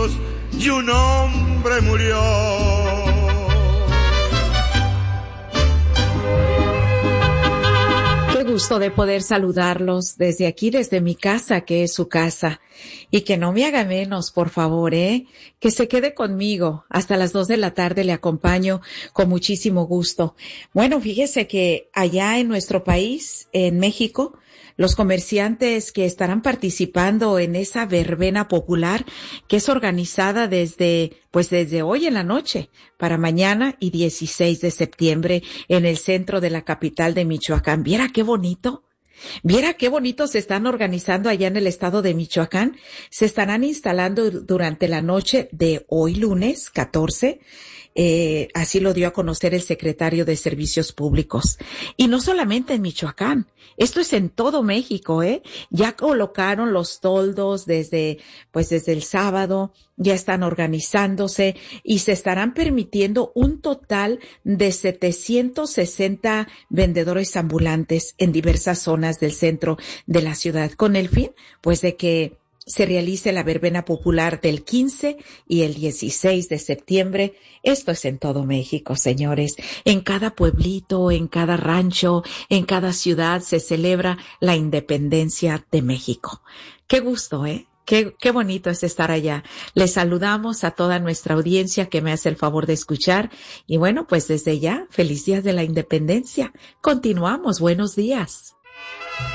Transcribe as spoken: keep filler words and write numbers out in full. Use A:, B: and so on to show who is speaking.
A: hijos y un hombre murió.
B: Qué gusto de poder saludarlos desde aquí, desde mi casa, que es su casa. Y que no me haga menos, por favor, ¿eh? Que se quede conmigo. Hasta las dos de la tarde le acompaño con muchísimo gusto. Bueno, fíjese que allá en nuestro país, en México, los comerciantes que estarán participando en esa verbena popular que es organizada desde, pues desde hoy en la noche para mañana y dieciséis de septiembre en el centro de la capital de Michoacán. ¿Viera qué bonito? Viera qué bonito se están organizando allá en el estado de Michoacán. Se estarán instalando durante la noche de hoy lunes catorce. Eh, así lo dio a conocer el secretario de Servicios Públicos. Y no solamente en Michoacán, esto es en todo México, ¿eh? Ya colocaron los toldos desde, pues desde el sábado, ya están organizándose y se estarán permitiendo un total de setecientos sesenta vendedores ambulantes en diversas zonas del centro de la ciudad, con el fin, pues, de que se realice la verbena popular del quince y el dieciséis de septiembre. Esto es en todo México, señores. En cada pueblito, en cada rancho, en cada ciudad se celebra la independencia de México. Qué gusto, ¿eh? Qué, qué bonito es estar allá. Les saludamos a toda nuestra audiencia que me hace el favor de escuchar. Y bueno, pues desde ya, feliz día de la independencia. Continuamos. Buenos días.